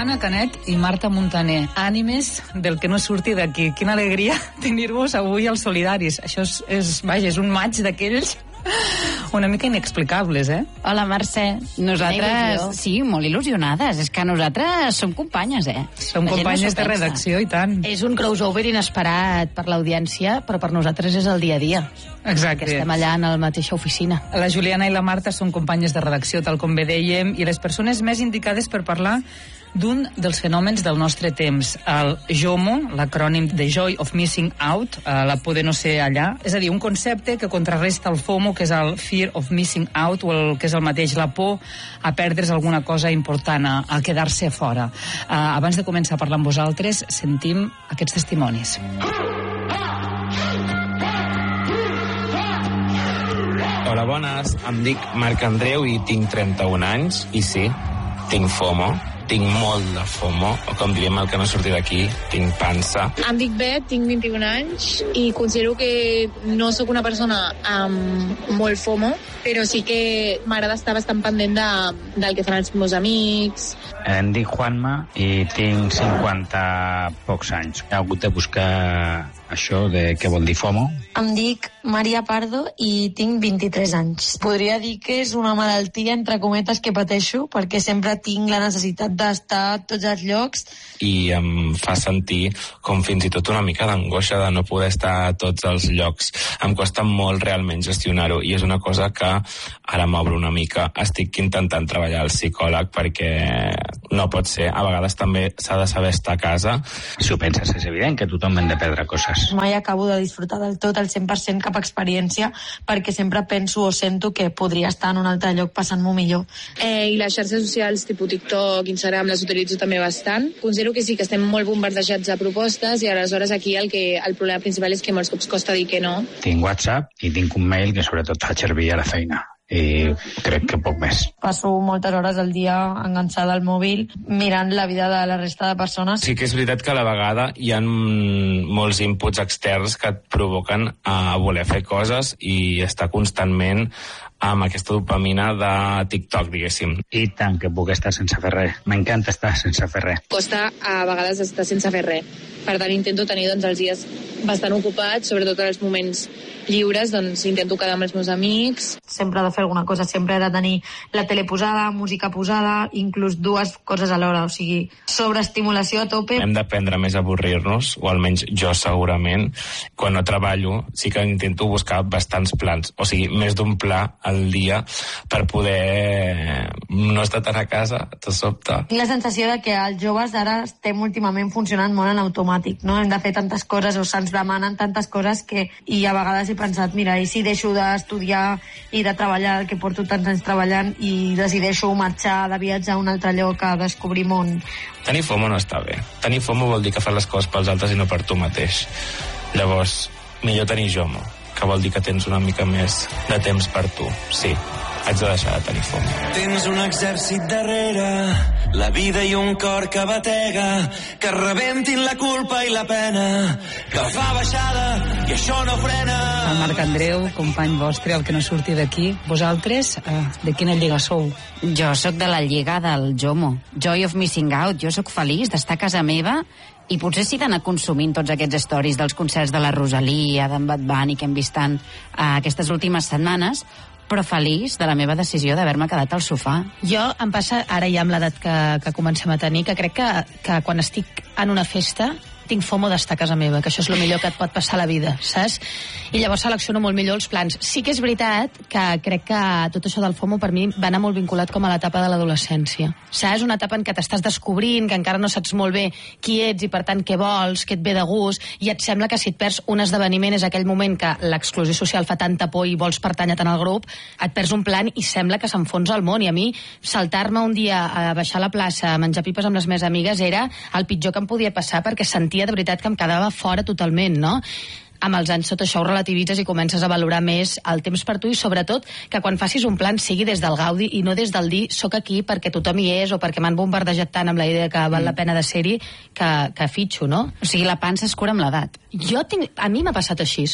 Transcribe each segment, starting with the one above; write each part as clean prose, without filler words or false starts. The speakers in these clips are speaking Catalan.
Juliana Canet i Marta Montaner, ànimes del que no surti d'aquí. Quina alegria tenir-vos avui als Solidaris. Això és un maig d'aquells una mica inexplicables, eh? Hola, Mercè. Nosaltres, sí, molt il·lusionades. És que nosaltres som companyes, eh? Som companyes de redacció, i tant. És un crossover inesperat per l'audiència, però per nosaltres és el dia a dia. Exacte. Que estem allà en la mateixa oficina. La Juliana i la Marta són companyes de redacció, tal com bé dèiem, i les persones més indicades per parlar d'un dels fenòmens del nostre temps, el JOMO, l'acrònim de Joy of Missing Out, la por de no ser allà, és a dir, un concepte que contrarresta el FOMO, que és el Fear of Missing Out, o el que és el mateix, la por a perdre's alguna cosa important, a quedar-se fora. Abans de començar a parlar amb vosaltres, sentim aquests testimonis. Hola, bones. Em dic Marc Andreu i tinc 31 anys, i sí, tinc FOMO. Tinc molt de FOMO, o com diríem el que no surti d'aquí, tinc pansa. Em dic Bet, tinc 21 anys i considero que no sóc una persona amb molt FOMO, però sí que m'agrada estar bastant pendent del que fan els meus amics. Em dic Juanma i tinc 50 pocs anys. He hagut de buscar això de què vol dir FOMO. Em dic Maria Pardo i tinc 23 anys. Podria dir que és una malaltia, entre cometes, que pateixo, perquè sempre tinc la necessitat d'estar a tots els llocs. I em fa sentir com fins i tot una mica d'angoixa de no poder estar a tots els llocs. Em costa molt realment gestionar-ho, i és una cosa que ara m'obro una mica. Estic intentant treballar al psicòleg perquè no pot ser. A vegades també s'ha de saber estar a casa. Si ho penses, és evident que tothom hem de perdre coses. Mai acabo de disfrutar del tot, al 100% cap experiència, perquè sempre penso o sento que podria estar en un altre lloc passant-m'ho millor. I les xarxes socials, tipus TikTok, Instagram, les utilitzo també bastant. Considero que sí, que estem molt bombardejats de propostes, i aleshores aquí el problema principal és que molts cops costa dir que no. Tinc WhatsApp i tinc un mail que sobretot fa servir a la feina. I crec que poc més. Passo moltes hores al dia enganxada al mòbil mirant la vida de la resta de persones. Sí que és veritat que a la vegada hi ha molts inputs externs que et provoquen a voler fer coses i estar constantment amb aquesta dopamina de TikTok, diguéssim. I tant que puc estar sense fer res. M'encanta estar sense fer res. Costa a vegades estar sense fer res. Per tant, intento tenir els dies bastant ocupats, sobretot en els moments lliures, intento quedar amb els meus amics. Sempre he de fer alguna cosa, sempre he de tenir la tele posada, música posada, inclús dues coses alhora, o sigui, sobreestimulació a tope. Hem d'aprendre més a avorrir-nos, o almenys jo segurament. Quan no treballo sí que intento buscar bastants plans, o sigui, més d'un pla al dia per poder no estar tant a casa, de sobte. Tinc la sensació de que els joves d'ara estem últimament funcionant molt en automàtic, no? Hem de fer tantes coses o se'ns demanen tantes coses que, i a vegades he pensat, mira, i si deixo d'estudiar i de treballar el que porto tants anys treballant i decideixo marxar de viatge a un altre lloc a descobrir món. Tenir FOMO no està bé. Tenir FOMO vol dir que fas les coses pels altres i no per tu mateix. Llavors, millor tenir JOMO, que vol dir que tens una mica més de temps per tu. Sí, haig de deixar de tenir FOMO. Tens un exèrcit darrere, la vida i un cor que batega, que rebentin la culpa i la pena, que fa baixada i això no frena. El Marc Andreu, company vostre, el que no surti d'aquí. Vosaltres, de quina lliga sou? Jo sóc de la lliga del JOMO, Joy of Missing Out. Jo sóc feliç d'estar a casa meva i potser sí d'anar consumint tots aquests stories dels concerts de la Rosalia, d'en Bad Bunny, que hem vist tant aquestes últimes setmanes, però feliç de la meva decisió d'haver-me quedat al sofà. Jo em passa, ara ja amb l'edat que comencem a tenir, que crec que quan estic en una festa tinc FOMO d'estar a casa meva, que això és el millor que et pot passar a la vida, saps? I llavors selecciono molt millor els plans. Sí que és veritat que crec que tot això del FOMO per mi va anar molt vinculat com a l'etapa de l'adolescència. Saps? Una etapa en què t'estàs descobrint, que encara no saps molt bé qui ets i per tant què vols, què et ve de gust, i et sembla que si et perds un esdeveniment és aquell moment que l'exclusió social fa tanta por i vols pertànyer tant al grup, et perds un plan i sembla que s'enfonsa el món. I a mi saltar-me un dia a baixar a la plaça a menjar pipes amb les meves amigues era el pitjor que em podia passar, perquè sentia de veritat que em quedava fora totalment, no? Amb els anys tot això ho relativitzes i comences a valorar més el temps per tu, i sobretot que quan facis un plan sigui des del gaudi i no des del dir soc aquí perquè tothom hi és o perquè m'han bombardejat tant amb la idea que val la pena de ser-hi que fitxo, no? O sigui, la pansa es cura amb l'edat. A mi m'ha passat així.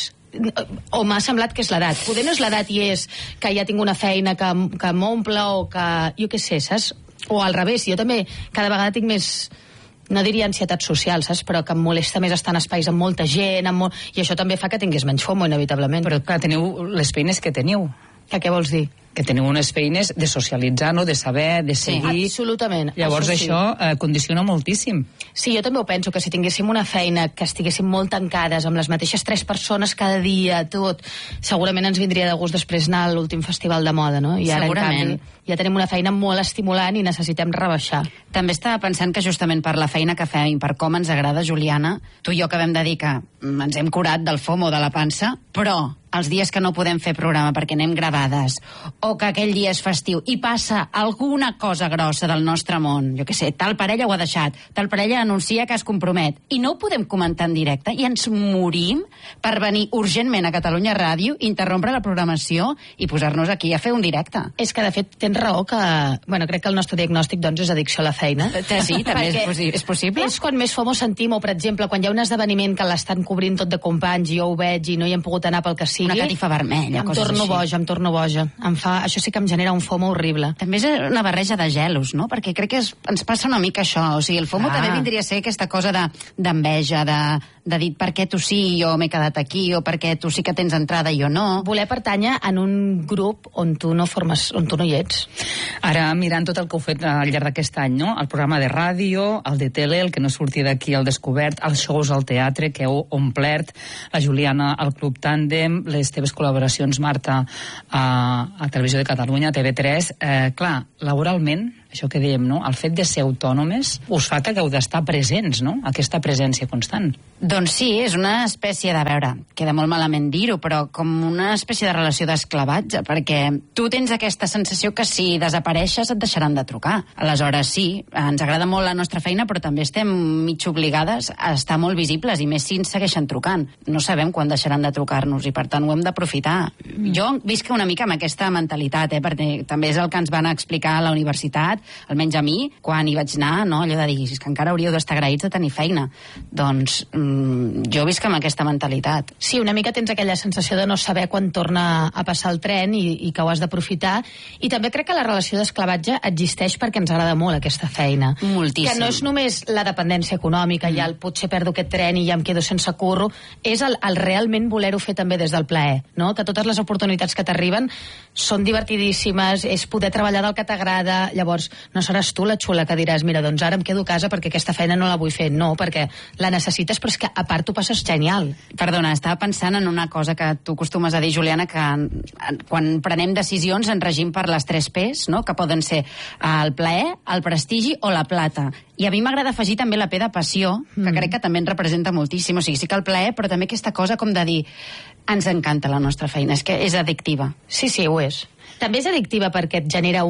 O m'ha semblat que és l'edat. Poder no és l'edat i és que ja tinc una feina que m'omple o que, jo què sé, saps? O al revés, jo també cada vegada tinc més, no diria ansietat social, saps? Però que em molesta més estar en espais amb molta gent, i això també fa que tingués menys FOMO, inevitablement. Però clar, teniu les feines que teniu. Què vols dir? Que teniu unes feines de socialitzar, no? De saber, de seguir... Absolutament. Llavors això condiciona moltíssim. Sí, jo també ho penso, que si tinguéssim una feina que estiguéssim molt tancades, amb les mateixes 3 persones cada dia, tot, segurament ens vindria de gust després anar a l'últim festival de moda, no? I ara, segurament. En canvi, ja tenim una feina molt estimulant i necessitem rebaixar. També estava pensant que justament per la feina que fem i per com ens agrada, Juliana, tu i jo acabem de dir que ens hem curat del FOMO de la pansa, però els dies que no podem fer programa perquè anem gravades, o que aquell dia és festiu i passa alguna cosa grossa del nostre món, jo què sé, tal parella ho ha deixat, tal parella anuncia que es compromet, i no ho podem comentar en directe, i ens morim per venir urgentment a Catalunya Ràdio, interrompre la programació i posar-nos aquí a fer un directe. És que, de fet, tens raó que... Bueno, crec que el nostre diagnòstic, doncs, és addicció a la feina. Sí, també és possible. És quan més FOMO sentim, o, per exemple, quan hi ha un esdeveniment que l'estan cobrint tot de companys i jo ho veig i no hi hem pogut anar pel que sigui. Una catifa vermella, coses així. Em torno boja. Això sí que em genera un FOMO horrible. També és una barreja de gelos, no? Perquè crec que ens passa una mica això. O sigui, el FOMO també vindria a ser aquesta cosa d'enveja, de dir per què tu sí i jo m'he quedat aquí, o per què tu sí que tens entrada i jo no. Voler pertànyer en un grup on tu no hi ets. Ara, mirant tot el que heu fet al llarg d'aquest any, no? El programa de ràdio, el de tele, el que no surti d'aquí al descobert, els shows al teatre que heu omplert, la Juliana al Club Tàndem, les teves col·laboracions, Marta, a Televisió de Catalunya, a TV3. Clar, laboralment, això que dèiem, no? El fet de ser autònomes us fa que heu d'estar presents, no? Aquesta presència constant. Doncs sí, és una espècie de veure, queda molt malament dir-ho, però com una espècie de relació d'esclavatge, perquè tu tens aquesta sensació que si desapareixes et deixaran de trucar. Aleshores sí, ens agrada molt la nostra feina, però també estem mig obligades a estar molt visibles, i més si ens segueixen trucant. No sabem quan deixaran de trucar-nos i per tant ho hem d'aprofitar. Jo visc una mica amb aquesta mentalitat, perquè també és el que ens van explicar a la universitat, almenys a mi, quan hi vaig anar, no? Allò de dir, és que encara hauríeu d'estar agraïts de tenir feina. Doncs jo visc amb aquesta mentalitat. Sí, una mica tens aquella sensació de no saber quan torna a passar el tren i que ho has d'aprofitar. I també crec que la relació d'esclavatge existeix perquè ens agrada molt aquesta feina. Moltíssim. Que no és només la dependència econòmica, ja el potser perdo aquest tren i ja em quedo sense curro, és el realment voler-ho fer també des del plaer, no? Que totes les oportunitats que t'arriben són divertidíssimes, és poder treballar del que t'agrada. Llavors, no seràs tu la xula que diràs, mira, doncs ara em quedo a casa perquè aquesta feina no la vull fer. No, perquè la necessites, però és que a part tu passes genial. Perdona, estava pensant en una cosa que tu acostumes a dir, Juliana, que quan prenem decisions ens regim per les 3 P's, no? Que poden ser el plaer, el prestigi o la plata. I a mi m'agrada afegir també la P de passió, que crec que també ens representa moltíssim. O sigui, sí que el plaer, però també aquesta cosa com de dir ens encanta la nostra feina, és que és addictiva. Sí, ho és. També és addictiva perquè et genera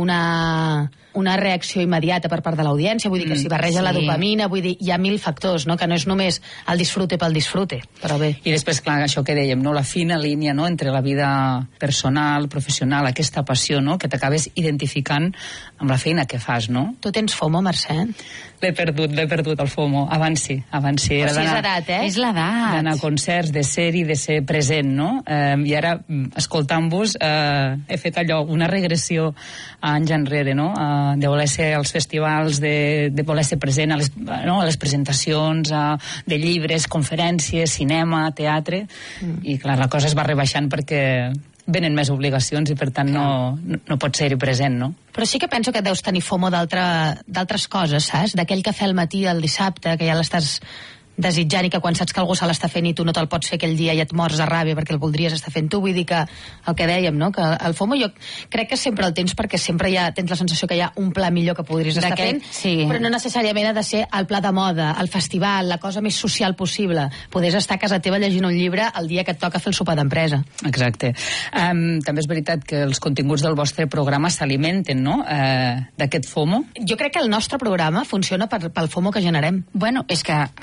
una reacció immediata per part de l'audiència, vull dir que s'hi barreja la dopamina, vull dir, hi ha 1000 factors, no? Que no és només el disfrute pel disfrute, però bé. I després, clar, això que dèiem, no? La fina línia, no?, entre la vida personal, professional, aquesta passió, no?, que t'acabes identificant amb la feina que fas, no? Tu tens FOMO, Mercè? L'he perdut, el FOMO. Abans sí. Era és l'edat, És l'edat. D'anar a concerts, de ser-hi, de ser present, no? I ara, escoltant-vos, he fet allò, una regressió a anys enrere, no? De voler ser als festivals, de voler ser present a les presentacions de llibres, conferències, cinema, teatre, i clar, la cosa es va rebaixant perquè venen més obligacions i per tant no pots ser-hi present, no? Però sí que penso que deus tenir FOMO d'altres coses, saps? D'aquell cafè al matí del dissabte, que ja l'estàs desitjant i que quan saps que algú se l'està fent i tu no te'l pots fer aquell dia i et mors de ràbia perquè el voldries estar fent tu. Vull dir que el que dèiem, no? Que el FOMO jo crec que sempre el tens perquè sempre tens la sensació que hi ha un pla millor que podries estar fent, però no necessàriament ha de ser el pla de moda, el festival, la cosa més social possible. Podés estar a casa teva llegint un llibre el dia que et toca fer el sopar d'empresa. Exacte. També és veritat que els continguts del vostre programa s'alimenten, no?, d'aquest FOMO. Jo crec que el nostre programa funciona pel FOMO que generem. Bueno, és que aquesta és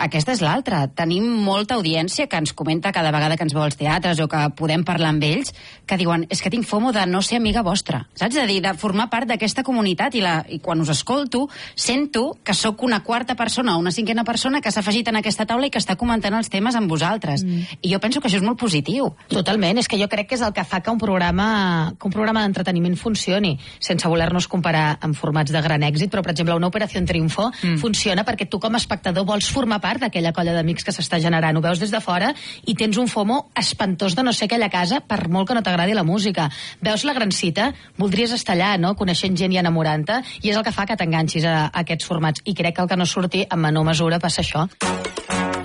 l'altre. Tenim molta audiència que ens comenta cada vegada que ens veu als teatres o que podem parlar amb ells, que diuen, és que tinc FOMO de no ser amiga vostra. Saps? De dir, de formar part d'aquesta comunitat i quan us escolto, sento que sóc una quarta persona o una cinquena persona que s'ha afegit en aquesta taula i que està comentant els temes amb vosaltres. I jo penso que això és molt positiu. Totalment, és que jo crec que és el que fa que un programa d'entreteniment funcioni, sense voler-nos comparar amb formats de gran èxit, però, per exemple, una Operació Triunfo funciona perquè tu, com a espectador, vols formar part d'aquella colla d'amics que s'està generant. Ho veus des de fora i tens un FOMO espantós de no ser aquella casa, per molt que no t'agradi la música. Veus la gran cita, voldries estar allà, no?, coneixent gent i enamorant-te, i és el que fa que t'enganxis a aquests formats. I crec que el que no surti en menor mesura passa això.